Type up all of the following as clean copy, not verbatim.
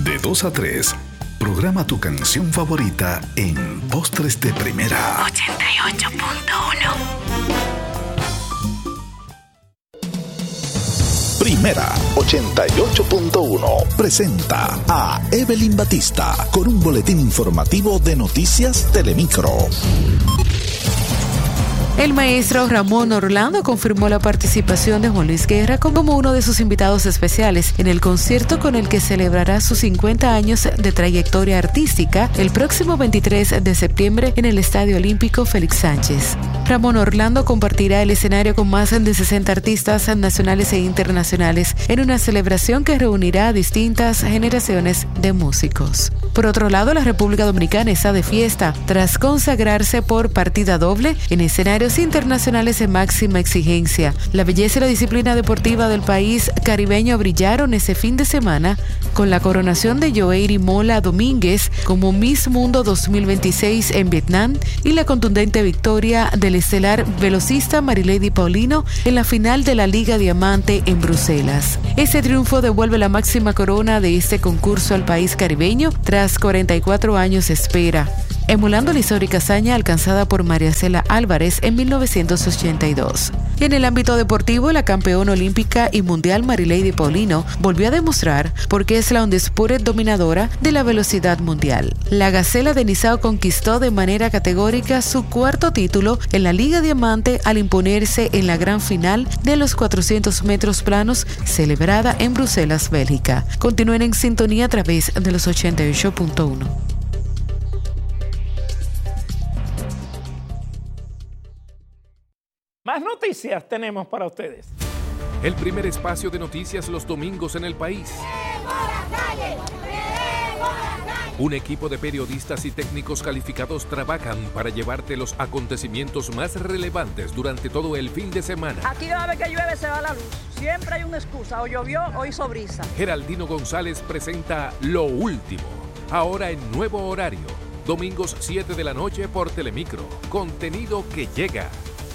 De 2 a 3, programa tu canción favorita en Postres de Primera. 88.1. Primera 88.1 presenta a Evelyn Batista con un boletín informativo de Noticias Telemicro. El maestro Ramón Orlando confirmó la participación de Juan Luis Guerra como uno de sus invitados especiales en el concierto con el que celebrará sus 50 años de trayectoria artística el próximo 23 de septiembre en el Estadio Olímpico Félix Sánchez. Ramón Orlando compartirá el escenario con más de 60 artistas nacionales e internacionales en una celebración que reunirá a distintas generaciones de músicos. Por otro lado, la República Dominicana está de fiesta tras consagrarse por partida doble en escenarios internacionales de máxima exigencia. La belleza y la disciplina deportiva del país caribeño brillaron ese fin de semana con la coronación de Yoeiri Mola Domínguez como Miss Mundo 2026 en Vietnam y la contundente victoria del estelar velocista Marilady Paulino en la final de la Liga Diamante en Bruselas. Este triunfo devuelve la máxima corona de este concurso al país caribeño tras 44 años de espera, emulando la histórica hazaña alcanzada por María Cela Álvarez en 1982. En el ámbito deportivo, la campeona olímpica y mundial Marilady Paulino volvió a demostrar por qué es la undisputed dominadora de la velocidad mundial. La Gacela de Nizao conquistó de manera categórica su cuarto título en la Liga Diamante al imponerse en la gran final de los 400 metros planos celebrada en Bruselas, Bélgica. Continúen en sintonía a través de los 88.1. Más noticias tenemos para ustedes. El primer espacio de noticias los domingos en el país. Un equipo de periodistas y técnicos calificados trabajan para llevarte los acontecimientos más relevantes durante todo el fin de semana. Aquí cada vez que llueve se va la luz. Siempre hay una excusa. O llovió o hizo brisa. Geraldino González presenta Lo Último. Ahora en nuevo horario. Domingos 7 de la noche por Telemicro. Contenido que llega.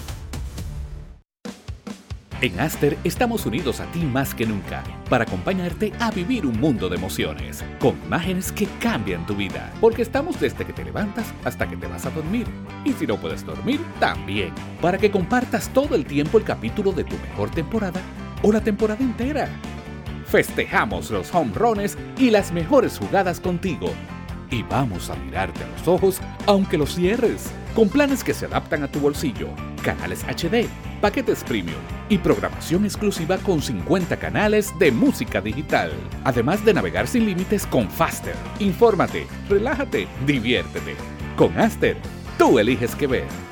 En Aster estamos unidos a ti más que nunca para acompañarte a vivir un mundo de emociones, con imágenes que cambian tu vida, porque estamos desde que te levantas hasta que te vas a dormir. Y si no puedes dormir, también, para que compartas todo el tiempo el capítulo de tu mejor temporada o la temporada entera. Festejamos los home runs y las mejores jugadas contigo. Y vamos a mirarte a los ojos aunque los cierres, con planes que se adaptan a tu bolsillo, canales HD, paquetes premium y programación exclusiva con 50 canales de música digital. Además de navegar sin límites con Faster. Infórmate, relájate, diviértete. Con Aster, tú eliges qué ver.